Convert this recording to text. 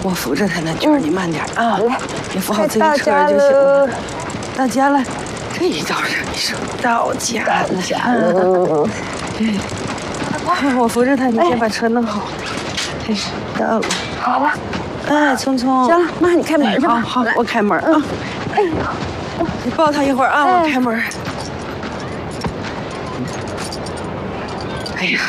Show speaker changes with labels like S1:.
S1: 我扶着他呢，娟，你慢点啊，你扶好自行车就行了。到家了，这一早上你说到家了。我扶着他，你先把车弄好。到了。
S2: 好了。
S1: 哎，聪聪。
S2: 行了，妈，你开门去吧。
S1: 好，我开门啊。哎呦，你抱他一会儿啊，我开门。哎呀。